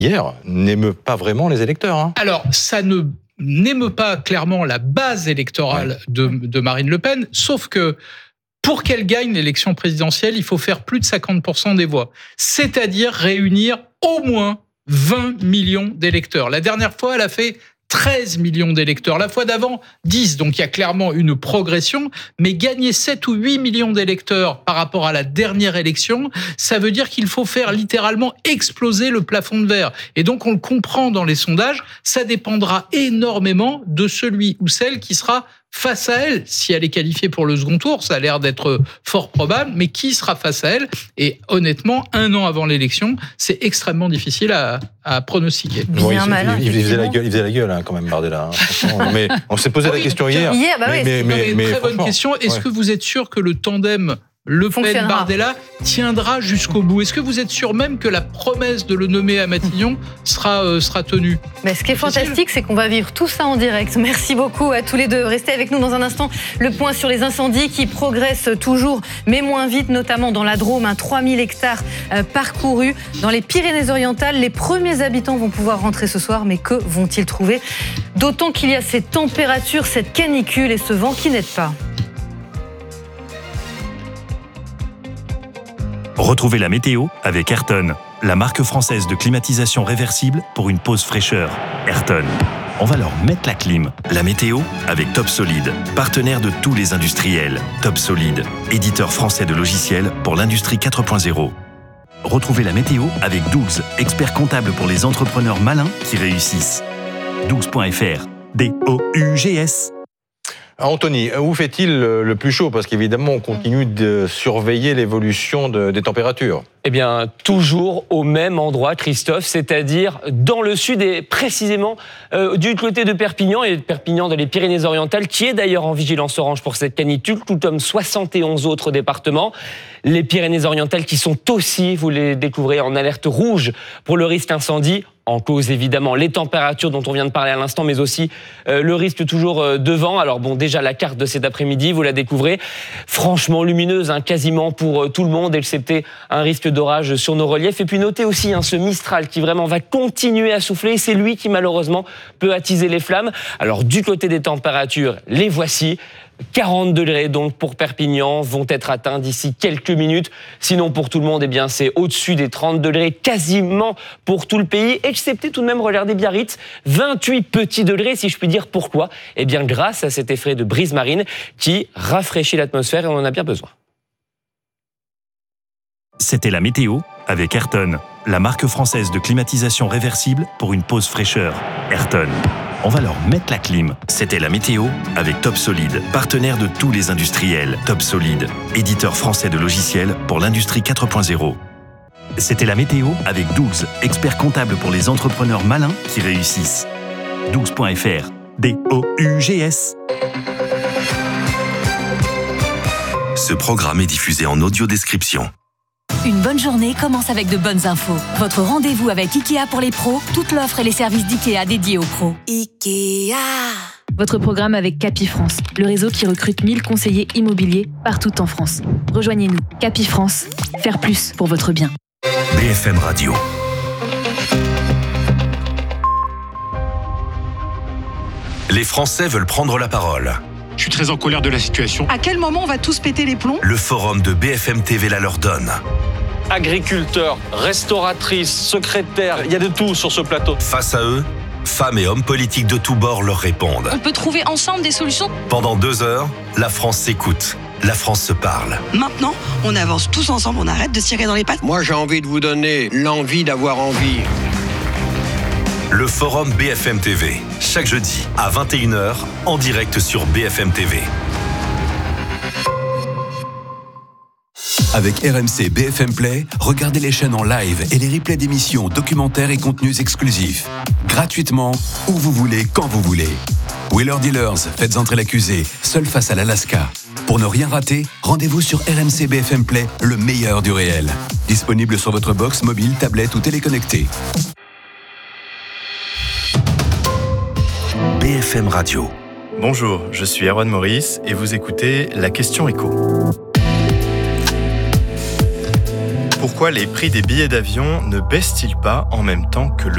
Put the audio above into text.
hier, n'émeut pas vraiment les électeurs. Hein. Alors, ça n'émeut pas clairement la base électorale de Marine Le Pen, sauf que pour qu'elle gagne l'élection présidentielle, il faut faire plus de 50% des voix, c'est-à-dire réunir au moins 20 millions d'électeurs. La dernière fois, elle a fait 13 millions d'électeurs. La fois d'avant, 10. Donc, il y a clairement une progression. Mais gagner 7 ou 8 millions d'électeurs par rapport à la dernière élection, ça veut dire qu'il faut faire littéralement exploser le plafond de verre. Et donc, on le comprend dans les sondages, ça dépendra énormément de celui ou celle qui sera face à elle. Si elle est qualifiée pour le second tour, ça a l'air d'être fort probable, mais qui sera face à elle? Et honnêtement, 1 an avant l'élection, c'est extrêmement difficile à pronostiquer. Bon, il faisait la gueule hein, quand même, Bardella. Hein, mais on s'est posé la question hier. Mais très bonne question. Est-ce que vous êtes sûr que le tandem Le Pen-Bardella tiendra jusqu'au bout? Est-ce que vous êtes sûr même que la promesse de le nommer à Matignon sera tenue? Mais ce qui est fantastique, c'est qu'on va vivre tout ça en direct. Merci beaucoup à tous les deux. Restez avec nous dans un instant. Le point sur les incendies qui progressent toujours, mais moins vite, notamment dans la Drôme. 3000 hectares parcourus. Dans les Pyrénées-Orientales, les premiers habitants vont pouvoir rentrer ce soir, mais que vont-ils trouver? D'autant qu'il y a ces températures, cette canicule et ce vent qui n'aident pas. Retrouvez la météo avec Ayrton, la marque française de climatisation réversible pour une pause fraîcheur. Ayrton, on va leur mettre la clim. La météo avec Top Solid, partenaire de tous les industriels. Top Solid, éditeur français de logiciels pour l'industrie 4.0. Retrouvez la météo avec Dougs, expert comptable pour les entrepreneurs malins qui réussissent. Dougs.fr, D-O-U-G-S. Anthony, où fait-il le plus chaud? Parce qu'évidemment, on continue de surveiller l'évolution des températures. Eh bien, toujours au même endroit, Christophe, c'est-à-dire dans le sud et précisément du côté de Perpignan et de Perpignan dans les Pyrénées-Orientales, qui est d'ailleurs en vigilance orange pour cette canicule, tout comme 71 autres départements. Les Pyrénées-Orientales qui sont aussi, vous les découvrez, en alerte rouge pour le risque incendie. En cause, évidemment, les températures dont on vient de parler à l'instant, mais aussi le risque toujours de vent. Alors bon, déjà, la carte de cet après-midi, vous la découvrez, franchement lumineuse, quasiment pour tout le monde, excepté un risque d'orage sur nos reliefs. Et puis notez aussi ce Mistral qui vraiment va continuer à souffler. C'est lui qui, malheureusement, peut attiser les flammes. Alors, du côté des températures, les voici. 40 degrés donc pour Perpignan vont être atteints d'ici quelques minutes. Sinon pour tout le monde, eh bien c'est au-dessus des 30 degrés quasiment pour tout le pays, excepté tout de même, regardez Biarritz, 28 petits degrés si je puis dire. Pourquoi? Eh bien grâce à cet effet de brise marine qui rafraîchit l'atmosphère et on en a bien besoin. C'était la météo avec Ayrton, la marque française de climatisation réversible pour une pause fraîcheur. Ayrton, on va leur mettre la clim. C'était la météo avec Top Solid, partenaire de tous les industriels. Top Solid, éditeur français de logiciels pour l'industrie 4.0. C'était la météo avec Dougs, expert comptable pour les entrepreneurs malins qui réussissent. Dougs.fr, D-O-U-G-S. Ce programme est diffusé en audio-description. Une bonne journée commence avec de bonnes infos. Votre rendez-vous avec Ikea pour les pros, toute l'offre et les services d'Ikea dédiés aux pros. Ikea. Votre programme avec Capifrance, le réseau qui recrute 1000 conseillers immobiliers partout en France. Rejoignez-nous. Capifrance, faire plus pour votre bien. BFM Radio. Les Français veulent prendre la parole. Je suis très en colère de la situation. À quel moment on va tous péter les plombs? Le forum de BFM TV la leur donne. Agriculteurs, restauratrices, secrétaires, il y a de tout sur ce plateau. Face à eux, femmes et hommes politiques de tous bords leur répondent. On peut trouver ensemble des solutions. Pendant 2 heures, la France s'écoute. La France se parle. Maintenant, on avance tous ensemble, on arrête de se tirer dans les pattes. Moi, j'ai envie de vous donner l'envie d'avoir envie. Le forum BFM TV, chaque jeudi à 21h, en direct sur BFM TV. Avec RMC BFM Play, regardez les chaînes en live et les replays d'émissions, documentaires et contenus exclusifs. Gratuitement, où vous voulez, quand vous voulez. Wheeler Dealers, faites entrer l'accusé, seul face à l'Alaska. Pour ne rien rater, rendez-vous sur RMC BFM Play, le meilleur du réel. Disponible sur votre box, mobile, tablette ou téléconnecté. BFM Radio. Bonjour, je suis Erwan Maurice et vous écoutez La Question Éco. Pourquoi les prix des billets d'avion ne baissent-ils pas en même temps que le